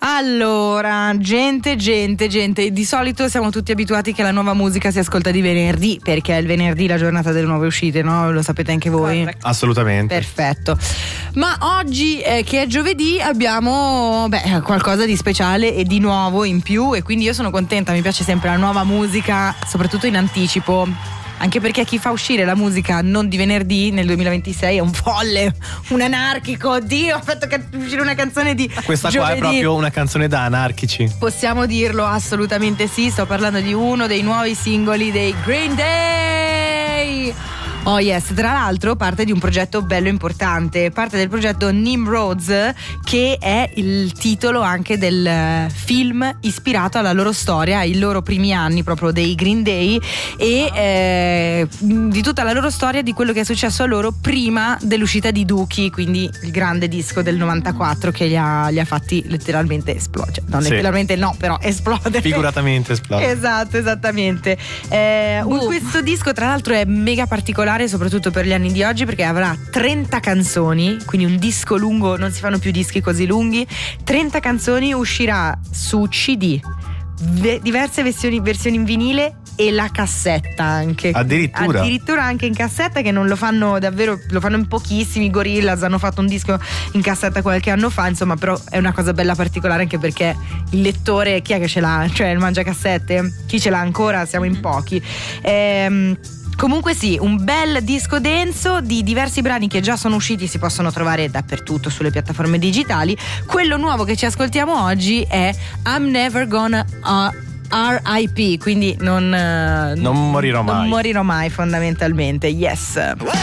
Allora, gente, di solito siamo tutti abituati che la nuova musica si ascolta di venerdì, perché è il venerdì la giornata delle nuove uscite, no? Lo sapete anche voi? Correct. Assolutamente. Perfetto. Ma oggi, che è giovedì, abbiamo qualcosa di speciale e di nuovo in più, e quindi io sono contenta, mi piace sempre la nuova musica, soprattutto in anticipo. Anche perché chi fa uscire la musica non di venerdì nel 2026 è un folle, un anarchico. Oddio, ha fatto uscire una canzone di Questa giovedì. Qua è proprio una canzone da anarchici. Possiamo dirlo, assolutamente sì. Sto parlando di uno dei nuovi singoli dei Green Day. Oh yes, tra l'altro parte di un progetto bello importante, parte del progetto Nimrods, che è il titolo anche del film ispirato alla loro storia, ai loro primi anni proprio dei Green Day, e di tutta la loro storia, di quello che è successo a loro prima dell'uscita di Dookie, quindi il grande disco del 94 che li ha fatti letteralmente esplodere. No, sì. Letteralmente no, però esplodere. Figuratamente esplode. Esatto, esattamente. Questo disco tra l'altro è mega particolare, soprattutto per gli anni di oggi, perché avrà 30 canzoni, quindi un disco lungo, non si fanno più dischi così lunghi. 30 canzoni, uscirà su CD, diverse versioni in vinile e la cassetta anche. Addirittura anche in cassetta, che non lo fanno davvero, lo fanno in pochissimi. Gorillaz hanno fatto un disco in cassetta qualche anno fa, insomma, però è una cosa bella particolare, anche perché il lettore, chi è che ce l'ha? Cioè il mangiacassette? Chi ce l'ha ancora? Siamo in pochi. Comunque sì, un bel disco denso di diversi brani che già sono usciti, si possono trovare dappertutto sulle piattaforme digitali. Quello nuovo che ci ascoltiamo oggi è I'm Never Gonna R.I.P., quindi non morirò mai fondamentalmente. Yes.